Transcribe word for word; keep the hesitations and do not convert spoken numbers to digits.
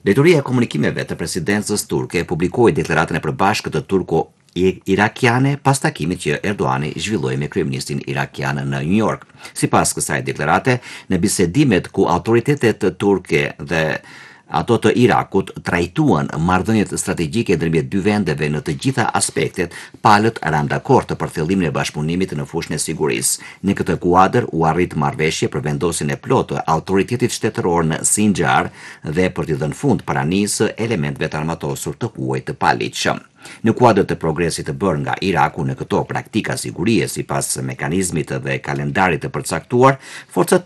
Drejtoria e komunikimeve të presidencës turke publikoi deklaratën e përbashkët të turko-irakiane pas takimit që Erdoani zhvilloi me kryeministin irakian në New York. Sipas kësaj deklarate, në bisedimet ku autoritetet turke dhe ato të Irakut trajtuan marrëdhëniet strategjike ndërmjet dy vendeve në të gjitha aspektet, palët ranë dakord të përthellimin e bashkëpunimit në fushën e sigurisë. Në këtë kuadër u arrit marrëveshje për vendosjen e plotë të autoritetit shtetëror në Sinjar dhe për t'i dhënë fund pranisë elementëve të armatosur të huaj të paligjshëm. Në kuadër të progresit të bërë nga Iraku në këto praktika sigurie sipas mekanizmit dhe kalendarit të përcaktuar, forcat